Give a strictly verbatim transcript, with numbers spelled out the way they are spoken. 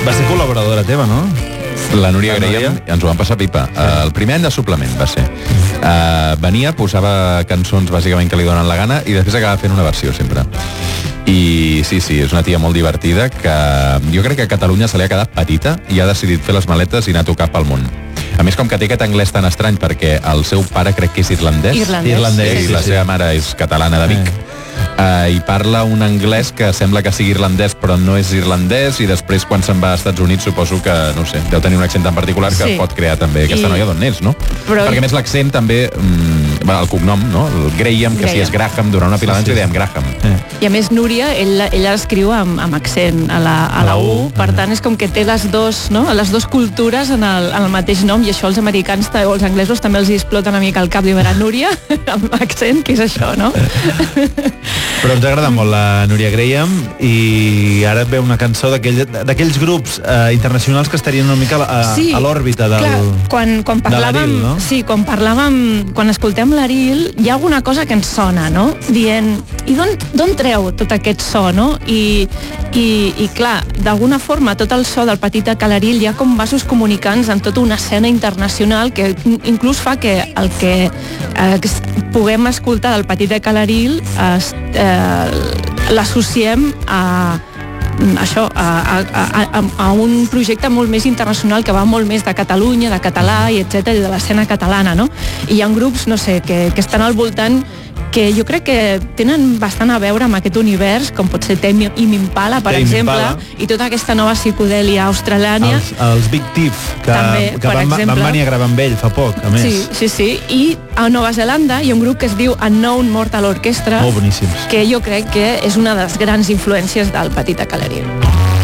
Va ser col·laboradora teva, no? La Núria Graham, ens ho vam passar pipa. Uh, el primer any de suplement va ser. Uh, venia, posava cançons bàsicament que li donen la gana i després acaba fent una versió sempre. I sí, sí, és una tia molt divertida que jo crec que a Catalunya se li ha quedat petita i ha decidit fer les maletes i anar a tocar pel món. A més, com que té aquest anglès tan estrany perquè el seu pare crec que és irlandès, Irlandès, irlandès sí, i sí, la sí. seva mare és catalana de Vic. Uh, i parla un anglès que sembla que sigui irlandès però no és irlandès i després quan se'n va als Estats Units suposo que, no sé, deu tenir un accent tan particular que Sí. pot crear també aquesta I- noia d'on és, no? Però- Perquè a més l'accent també, mm, va, el cognom, no? El Graham, que si és Graham, durant una pila d'anys Sí, sí. li dèiem Graham. I a més Núria, ella, ella escriu amb, amb accent a la, a la U, per tant és com que té les dos, no? les dos cultures en el, en el mateix nom i això els americans o els anglesos també els explota una mica el cap i veurà Núria amb accent, què és això, no? Però ens agrada molt la Núria Graham i ara et ve una cançó d'aquell- d'aquells grups eh, internacionals que estarien una mica a, Sí, a l'òrbita del... clar, quan, quan de parlàvem, l'Aril, no? sí, quan parlàvem, quan escoltem l'Aril, hi ha alguna cosa que ens sona, no? Dient, i d'on treu tot aquest so, no? I, i, i clar, d'alguna forma tot el so del Petit Calaril hi ha com vasos comunicants en tota una escena internacional que inclús fa que el que eh, que puguem escoltar del Petit Calaril es, eh, l'associem a això, a, a, a, a un projecte molt més internacional que va molt més de Catalunya, de català i etcètera, i de l'escena catalana, no? I hi ha grups, no sé, que, que estan al voltant que jo crec que tenen bastant a veure amb aquest univers, com pot ser Tame Impala, per Tame exemple, Impala. i tota aquesta nova psicodèlia australiana. Els, els Big Thief, que, També, que per van, van exemple. venir a gravar amb ell fa poc, a més. Sí, sí, sí. I a Nova Zelanda hi ha un grup que es diu Unknown Mortal Orchestra, Molt boníssims. que jo crec que és una de les grans influències del Petit Calaril.